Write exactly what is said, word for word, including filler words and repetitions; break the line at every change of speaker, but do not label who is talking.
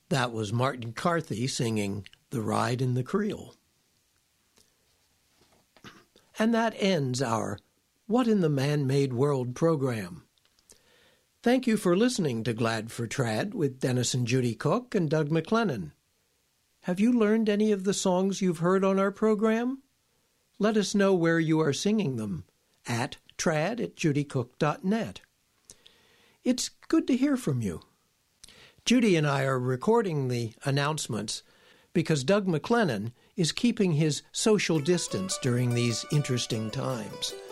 That was Martin Carthy singing The Ride in the Creel. And that ends our What in the Man-Made World program. Thank you for listening to Glad for Trad with Dennis and Judy Cook and Doug McLennan. Have you learned any of the songs you've heard on our program? Let us know where you are singing them at trad at judycook dot net. It's good to hear from you. Judy and I are recording the announcements because Doug McLennan is keeping his social distance during these interesting times.